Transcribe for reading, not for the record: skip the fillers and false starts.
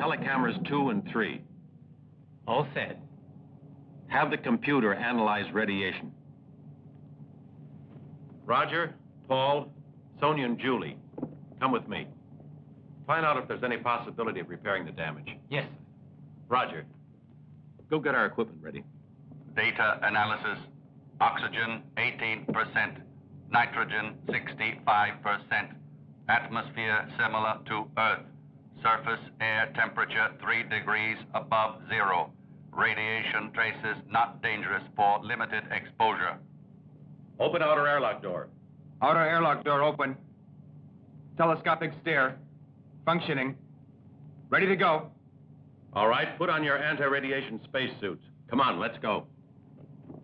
telecameras 2 and 3. All set. Have the computer analyze radiation. Roger, Paul, Sonia, and Julie, come with me. Find out if there's any possibility of repairing the damage. Yes. Roger, go get our equipment ready. Data analysis. Oxygen, 18%. Nitrogen, 65%. Atmosphere similar to Earth. Surface air temperature 3 degrees above zero. Radiation traces not dangerous for limited exposure. Open outer airlock door. Outer airlock door open. Telescopic stair. Functioning. Ready to go. All right, put on your anti-radiation spacesuits. Come on, let's go.